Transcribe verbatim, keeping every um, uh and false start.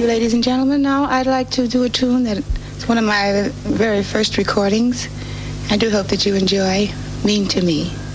you, ladies and gentlemen. Now I'd like to do a tune that is one of my very first recordings. I do hope that you enjoy Mean to Me.